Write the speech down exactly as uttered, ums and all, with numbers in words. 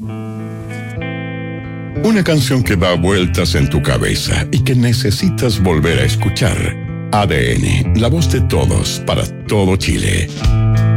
Una canción que da vueltas en tu cabeza y que necesitas volver a escuchar. A D N, la voz de todos para todo Chile.